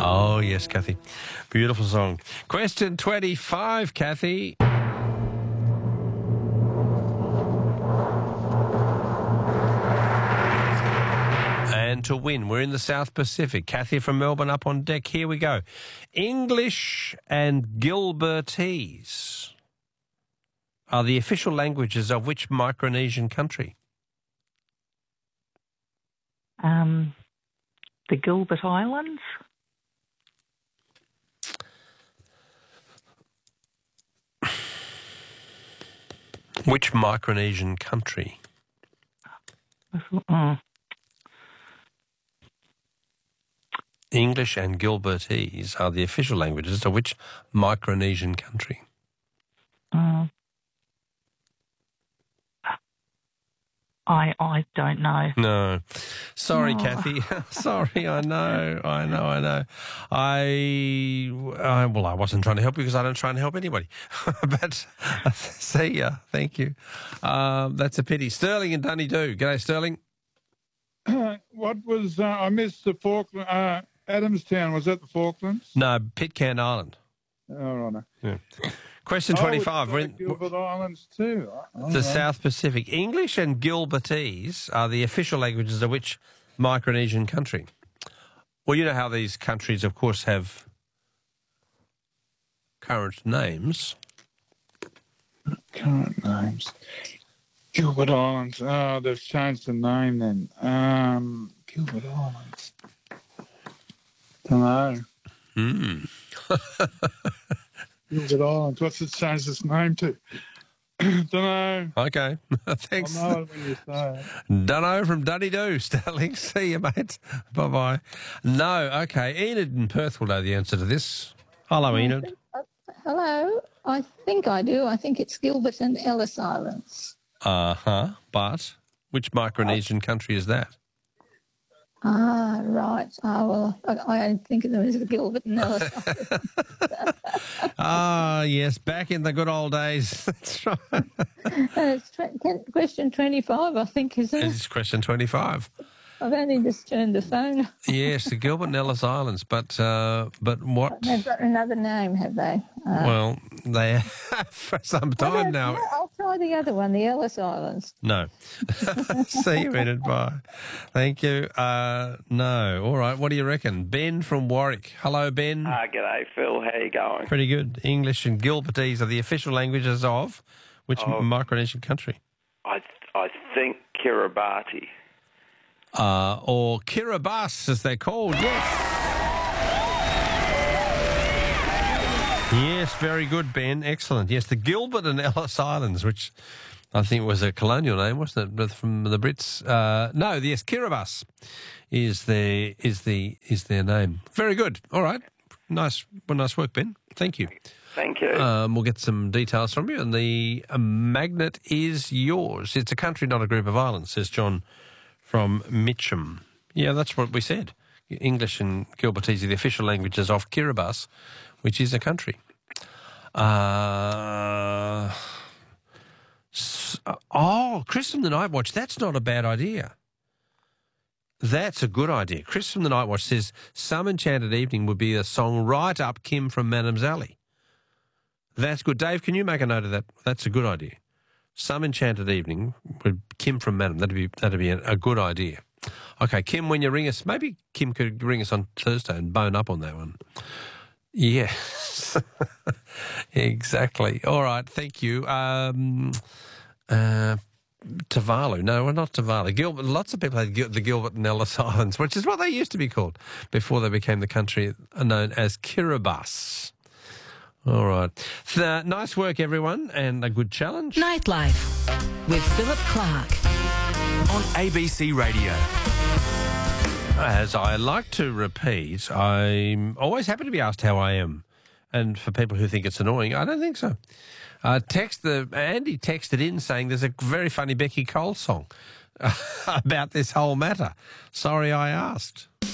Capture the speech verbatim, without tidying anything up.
Oh, yes, Kathy. Beautiful song. Question twenty-five, Kathy. And to win, we're in the South Pacific. Kathy from Melbourne up on deck. Here we go. English and Gilbertese are the official languages of which Micronesian country? Um, the Gilbert Islands. Which Micronesian country? Oh. English and Gilbertese are the official languages of which Micronesian country? Uh, I I don't know. No. Sorry, Oh. Kathy. Sorry, I know, I know, I know. I, I, well, I wasn't trying to help you because I don't try and help anybody. But see ya. Thank you. Um, that's a pity. Sterling and Dunedoo. G'day, Sterling. What was, uh, I missed the Falkland, uh, Adamstown, was that the Falklands? No, Pitcairn Island. Oh, right. Yeah. Question twenty-five. Oh, We're it's in Gilbert Islands too. Oh, the right. South Pacific. English and Gilbertese are the official languages of which Micronesian country? Well, you know how these countries, of course, have current names. Current names. Gilbert Islands. Oh, they've changed the name then. Um, Gilbert Islands. Don't know. Hmm. Gilbert Islands. What's it changed its name to? Don't know. Okay. Thanks. I know it when you say it. Dunno from Dunedoo, Sterling. See you, mate. Bye-bye. No, okay. Enid in Perth will know the answer to this. Hello, Enid. Uh, hello. I think I do. I think it's Gilbert and Ellis Islands. Uh-huh. But which Micronesian country is that? Ah, right. Ah, well, I, I think of them as the Gilbert and Ellis Islands. Ah, yes, back in the good old days. That's right. Uh, it's tw- question twenty-five, I think, isn't it? It's question twenty-five. I've only just turned the phone. Yes, the Gilbert and Ellis Islands, but uh, but what? They've got another name, have they? Uh, Well, they have for some I time don't now. know. I'll try the other one, the Ellis Islands. No. See you, Enid. Bye. Thank you. Uh, no. All right. What do you reckon? Ben from Warwick. Hello, Ben. Ah, g'day, Phil. How you going? Pretty good. English and Gilbertese are the official languages of which Of- Micronesian country? I I think Kiribati. Uh, or Kiribati, as they're called. Yes. Yes, very good, Ben. Excellent. Yes, the Gilbert and Ellis Islands, which I think was a colonial name, wasn't it, from the Brits? Uh, no, yes, Kiribati is their is the is their name. Very good. All right. Nice, well, nice work, Ben. Thank you. Thank you. Um, we'll get some details from you, and the uh, magnet is yours. It's a country, not a group of islands, says John from Mitcham. Yeah, that's what we said. English and Gilbertese are the official languages of Kiribati, which is a country. Uh, s- oh, Chris from the Night Watch, that's not a bad idea. That's a good idea. Chris from the Night Watch says, Some Enchanted Evening would be a song right up Kim from Madam's Alley. That's good. Dave, can you make a note of that? That's a good idea. Some Enchanted Evening with Kim from Madam. That'd be that'd be a, a good idea. Okay, Kim, when you ring us, maybe Kim could ring us on Thursday and bone up on that one. Yes, exactly. All right, thank you. Um, uh, Tuvalu. No, well, not Tuvalu. Gilbert. Lots of people had Gil- the Gilbert and Ellis Islands, which is what they used to be called before they became the country known as Kiribati. All right. So, nice work, everyone, and a good challenge. Nightlife with Philip Clark on A B C Radio. As I like to repeat, I'm always happy to be asked how I am. And for people who think it's annoying, I don't think so. Uh, text the Andy texted in saying there's a very funny Becky Cole song about this whole matter. Sorry I asked.